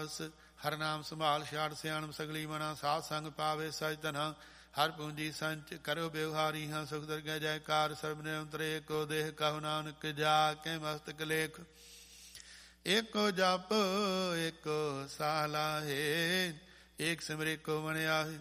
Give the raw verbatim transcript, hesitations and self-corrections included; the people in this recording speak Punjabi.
ਰਾਸ। ਹਰ ਨਾਮ ਸੰਭਾਲ ਛਾੜ ਸਿਆਣਮ ਸਗਲੀ ਮਨਾ। ਸਾਧ ਸੰਗ ਪਾਵੇ ਸਚ ਧਨਾ। ਹਰ ਪੂੰਜੀ ਸੰਚ ਕਰੋ ਬਿਵਹਾਰੀ ਹਾਂ। ਸੁਖ ਦਰਗਹਿ ਜੈਕਾਰ ਸਰਬ ਨਿਰੰਤਰ ਏਕੋ ਦੇਹ ਕਹੁ ਨਾਨਕ ਜਾ ਕੇ ਮਸਤਕ ਲੇਖ। ਏਕੋ ਜਪ ਏਕੋ ਸਾਹ ਲਾਹੇ। ਏਕ ਸਿਮਰ ਏਕੋ ਮਨ ਆਹੇ।